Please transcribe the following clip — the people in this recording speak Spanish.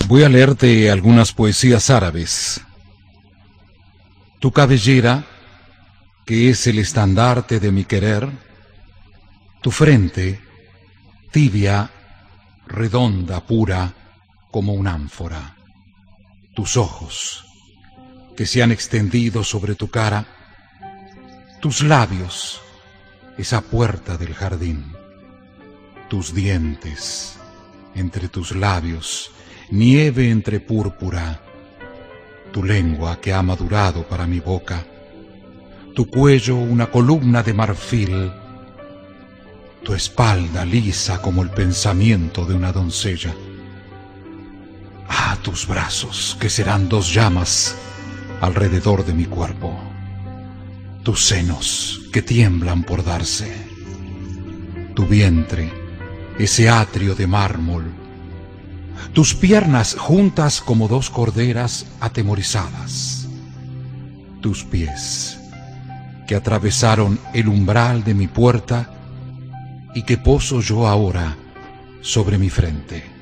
Voy a leerte algunas poesías árabes. Tu cabellera, que es el estandarte de mi querer, tu frente, tibia, redonda, pura, como un ánfora, tus ojos, que se han extendido sobre tu cara, tus labios, esa puerta del jardín, tus dientes, entre tus labios, nieve entre púrpura, tu lengua que ha madurado para mi boca, tu cuello una columna de marfil, tu espalda lisa como el pensamiento de una doncella. Ah, tus brazos que serán dos llamas alrededor de mi cuerpo, tus senos que tiemblan por darse, tu vientre, ese atrio de mármol, tus piernas juntas como dos corderas atemorizadas, tus pies que atravesaron el umbral de mi puerta y que poso yo ahora sobre mi frente.